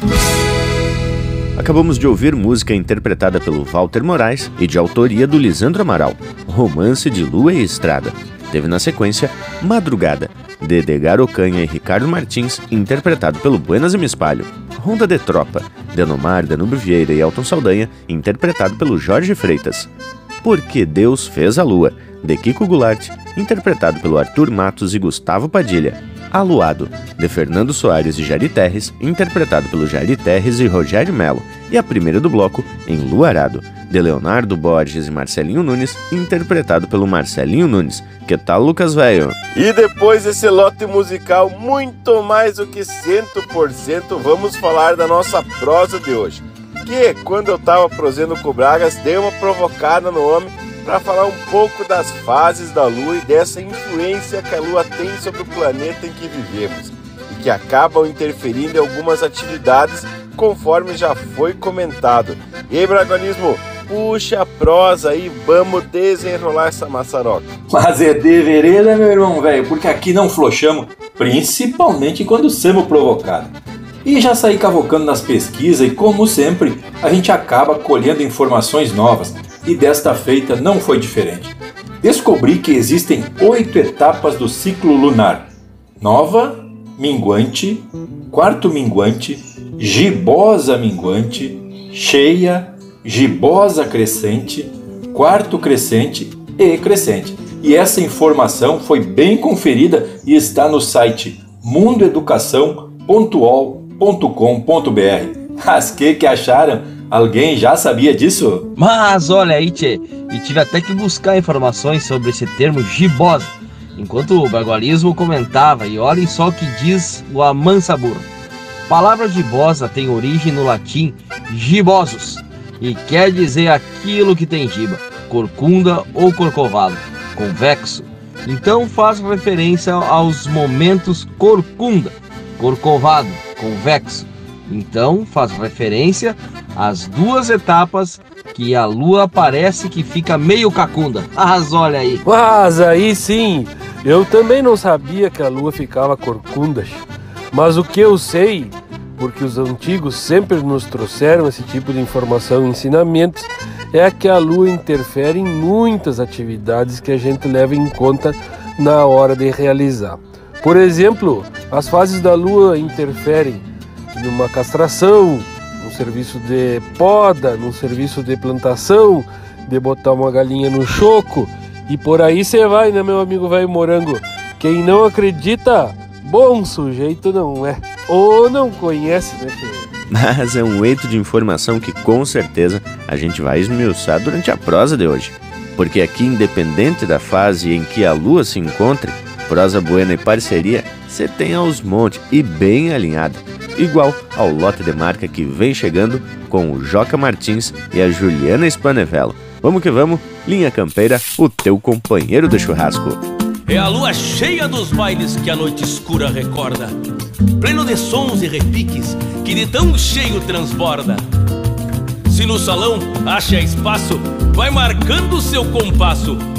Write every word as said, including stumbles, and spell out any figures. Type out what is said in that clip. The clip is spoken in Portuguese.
Acabamos de ouvir música interpretada pelo Walter Moraes e de autoria do Lisandro Amaral, Romance de Lua e Estrada. Teve na sequência Madrugada, de Edgar Ocanha e Ricardo Martins, interpretado pelo Buenas e Me Espalho. Ronda de Tropa, de Anomar, Danúbio Vieira e Elton Saldanha, interpretado pelo Jorge Freitas. Porque Deus Fez a Lua, de Kiko Goulart, interpretado pelo Arthur Matos e Gustavo Padilha. Aluado, de Fernando Soares e Jari Terres, interpretado pelo Jari Terres e Rogério Melo. E a primeira do bloco, Enluarado, de Leonardo Borges e Marcelinho Nunes, interpretado pelo Marcelinho Nunes. Que tal, Lucas Velho? E depois desse lote musical muito mais do que cem por cento, vamos falar da nossa prosa de hoje. Que, quando eu tava prosendo com o Bragas, dei uma provocada no homem para falar um pouco das fases da Lua e dessa influência que a Lua tem sobre o planeta em que vivemos e que acabam interferindo em algumas atividades, conforme já foi comentado. E aí, Braganismo, puxa a prosa aí, vamos desenrolar essa maçaroca. Mas é de vereda, meu irmão velho, porque aqui não flochamos, principalmente quando somos provocados. E já saí cavocando nas pesquisas e, como sempre, a gente acaba colhendo informações novas. E desta feita não foi diferente. Descobri que existem oito etapas do ciclo lunar: nova, minguante, quarto minguante, gibosa minguante, cheia, gibosa crescente, quarto crescente e crescente. E essa informação foi bem conferida e está no site mundo educação ponto u o l ponto com ponto b r. Mas que que acharam? Alguém já sabia disso? Mas olha aí, tchê, e tive até que buscar informações sobre esse termo gibosa, enquanto o bagualismo comentava, e olhem só o que diz o Amansaburro. A palavra gibosa tem origem no latim gibosus, e quer dizer aquilo que tem giba, corcunda ou corcovado, convexo. Então faz referência aos momentos corcunda, corcovado, convexo. Então faz referência às duas etapas que a Lua parece que fica meio cacunda. Mas olha aí. Mas aí sim, eu também não sabia que a Lua ficava corcunda. Mas o que eu sei, porque os antigos sempre nos trouxeram esse tipo de informação e ensinamentos, é que a Lua interfere em muitas atividades que a gente leva em conta na hora de realizar. Por exemplo, as fases da Lua interferem numa castração, num serviço de poda, num serviço de plantação, de botar uma galinha no choco, e por aí você vai, né, meu amigo velho morango? Quem não acredita, bom sujeito não é, ou não conhece, né, filho? Mas é um eito de informação que com certeza a gente vai esmiuçar durante a prosa de hoje. Porque aqui, independente da fase em que a Lua se encontre, prosa buena e parceria você tem aos montes e bem alinhada. Igual ao lote de marca que vem chegando com o Joca Martins e a Juliana Spanevello. Vamos que vamos, Linha Campeira, o teu companheiro de churrasco. É a lua cheia dos bailes que a noite escura recorda, pleno de sons e repiques que de tão cheio transborda. Se no salão acha espaço, vai marcando seu compasso,